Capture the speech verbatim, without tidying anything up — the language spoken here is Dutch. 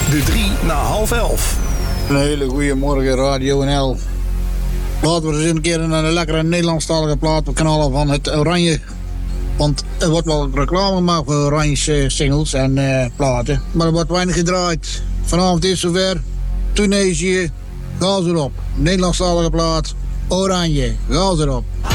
De drie na half elf. Een hele goede morgen, Radio N L. Laten we eens een keer een lekkere Nederlandstalige plaat op kanalen van het Oranje. Want er wordt wel reclame gemaakt voor Oranje singles en uh, platen. Maar er wordt weinig gedraaid. Vanavond is zover. Tunesië, ga erop. Nederlandstalige plaat. Oranje, ga erop.